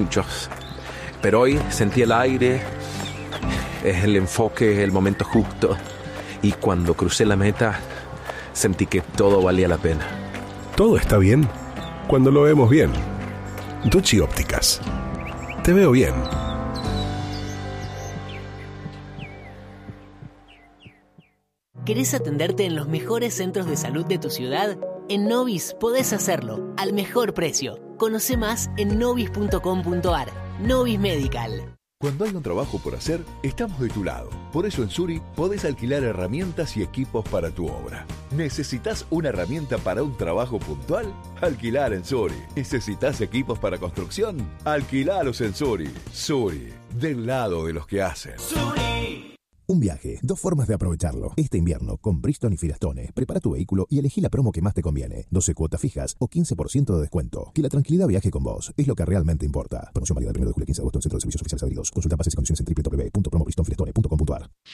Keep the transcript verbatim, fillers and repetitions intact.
muchos. Pero hoy sentí el aire, es el enfoque, es el momento justo. Y cuando crucé la meta, sentí que todo valía la pena. Todo está bien cuando lo vemos bien. Ducci Ópticas. Te veo bien. ¿Querés atenderte en los mejores centros de salud de tu ciudad? En Novis podés hacerlo al mejor precio. Conoce más en novis punto com punto ar. Novis Medical. Cuando hay un trabajo por hacer, estamos de tu lado. Por eso en Suri podés alquilar herramientas y equipos para tu obra. ¿Necesitas una herramienta para un trabajo puntual? Alquilar en Suri. ¿Necesitas equipos para construcción? Alquilalos en Suri. Suri, del lado de los que hacen. Suri. Un viaje, dos formas de aprovecharlo. Este invierno, con Bridgestone y Firestone, prepara tu vehículo y elegí la promo que más te conviene. doce cuotas fijas o quince por ciento de descuento. Que la tranquilidad viaje con vos. Es lo que realmente importa. Promoción válida del primero de julio al quince de agosto en Centro de Servicios Oficiales Adheridos. Consulta bases y condiciones en doble u doble u doble u punto promo bridgestone firestone punto com punto ar.